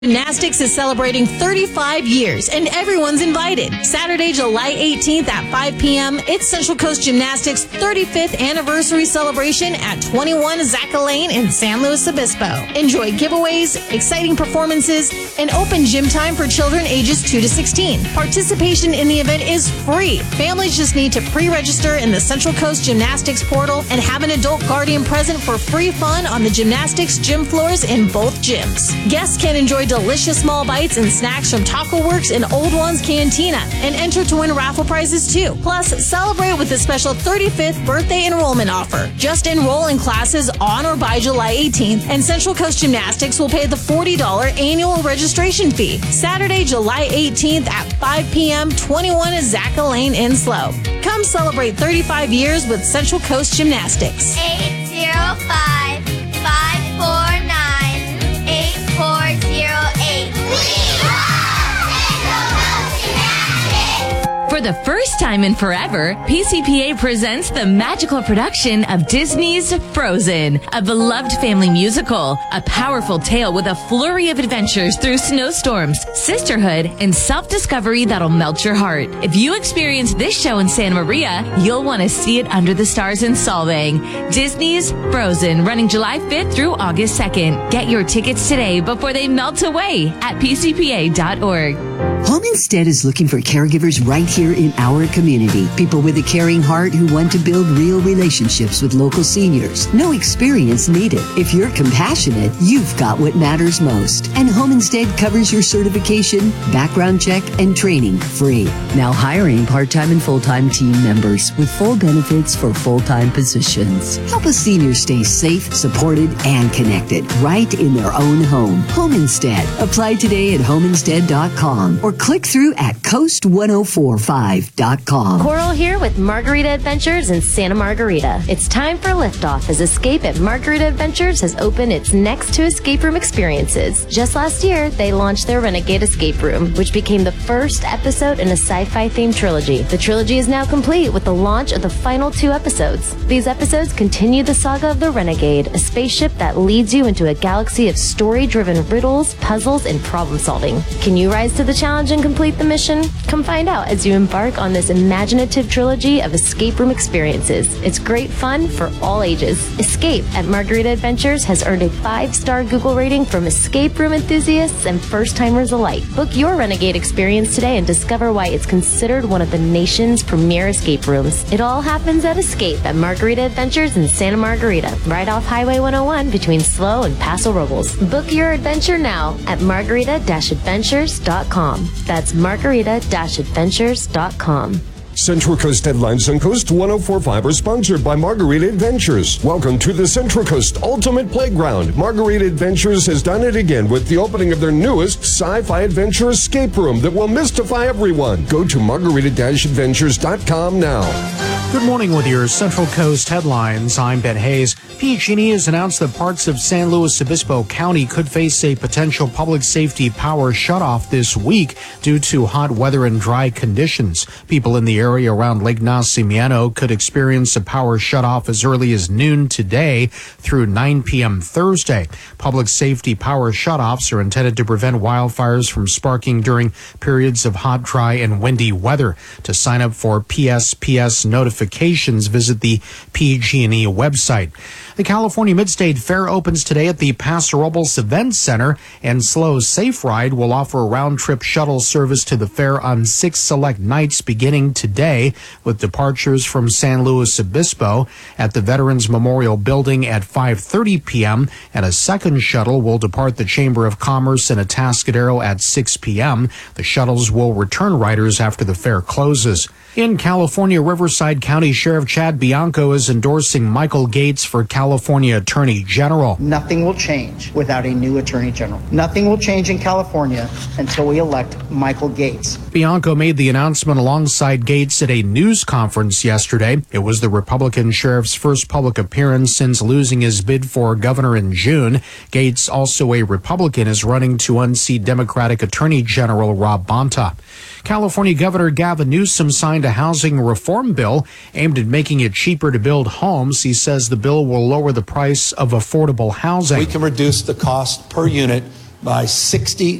Gymnastics is celebrating 35 years and everyone's invited. Saturday, July 18th at 5 p.m., it's Central Coast Gymnastics' 35th anniversary celebration at 21 Zacha Lane in San Luis Obispo. Enjoy giveaways, exciting performances, and open gym time for children ages 2 to 16. Participation in the event is free. Families just need to pre-register in the Central Coast Gymnastics portal and have an adult guardian present for free fun on the gymnastics gym floors in both gyms. Guests can enjoy delicious small bites and snacks from Taco Works and Old Ones Cantina and enter to win raffle prizes too. Plus, celebrate with the special 35th birthday enrollment offer. Just enroll in classes on or by July 18th and Central Coast Gymnastics will pay the $40 annual registration fee. Saturday, July 18th at 5 p.m., 21 Zacha Lane in SLO. Come celebrate 35 years with Central Coast Gymnastics. 805-549-8408. For the first time in forever, PCPA presents the magical production of Disney's Frozen, a beloved family musical, a powerful tale with a flurry of adventures through snowstorms, sisterhood, and self-discovery that'll melt your heart. If you experience this show in Santa Maria, you'll want to see it under the stars in Solvang. Disney's Frozen, running July 5th through August 2nd. Get your tickets today before they melt away at pcpa.org. Home Instead is looking for caregivers right here in our community. People with a caring heart who want to build real relationships with local seniors. No experience needed. If you're compassionate, you've got what matters most. And Home Instead covers your certification, background check, and training free. Now hiring part-time and full-time team members with full benefits for full-time positions. Help a senior stay safe, supported, and connected right in their own home. Home Instead. Apply today at homeinstead.com or click through at coast1045.com. Coral here with Margarita Adventures in Santa Margarita. It's time for liftoff as Escape at Margarita Adventures has opened its next 2 escape room experiences. Just last year, they launched their Renegade Escape Room, which became the first episode in a sci-fi themed trilogy. The trilogy is now complete with the launch of the final 2 episodes. These episodes continue the saga of the Renegade, a spaceship that leads you into a galaxy of story-driven riddles, puzzles, and problem solving. Can you rise to the challenge and complete the mission? Come find out as you embark on this imaginative trilogy of escape room experiences. It's great fun for all ages. Escape at Margarita Adventures has earned a 5-star Google rating from escape room enthusiasts and first-timers alike. Book your Renegade experience today and discover why it's considered one of the nation's premier escape rooms. It all happens at Escape at Margarita Adventures in Santa Margarita, right off Highway 101 between SLO and Paso Robles. Book your adventure now at margarita-adventures.com. That's margarita-adventures.com. Central Coast Headlines on Coast 1045 are sponsored by Margarita Adventures. Welcome to the Central Coast Ultimate Playground. Margarita Adventures has done it again with the opening of their newest sci-fi adventure escape room that will mystify everyone. Go to margarita-adventures.com now. Good morning with your Central Coast headlines. I'm Ben Hayes. PG&E has announced that parts of San Luis Obispo County could face a potential public safety power shutoff this week due to hot weather and dry conditions. People in the area around Lake Nacimiento could experience a power shutoff as early as noon today through 9 p.m. Thursday. Public safety power shutoffs are intended to prevent wildfires from sparking during periods of hot, dry, and windy weather. To sign up for PSPS notifications, visit the PG&E website. The California Midstate Fair opens today at the Paso Robles Event Center, and SLO's Safe Ride will offer a round-trip shuttle service to the fair on 6 select nights beginning today, with departures from San Luis Obispo at the Veterans Memorial Building at 5:30 p.m., and a second shuttle will depart the Chamber of Commerce in Atascadero at 6 p.m. The shuttles will return riders after the fair closes. In California, Riverside County Sheriff Chad Bianco is endorsing Michael Gates for California Attorney General. Nothing will change without a new Attorney General. Nothing will change in California until we elect Michael Gates. Bianco made the announcement alongside Gates at a news conference yesterday. It was the Republican sheriff's first public appearance since losing his bid for governor in June. Gates, also a Republican, is running to unseat Democratic Attorney General Rob Bonta. California Governor Gavin Newsom signed a housing reform bill aimed at making it cheaper to build homes. He says the bill will lower the price of affordable housing. We can reduce the cost per unit by 60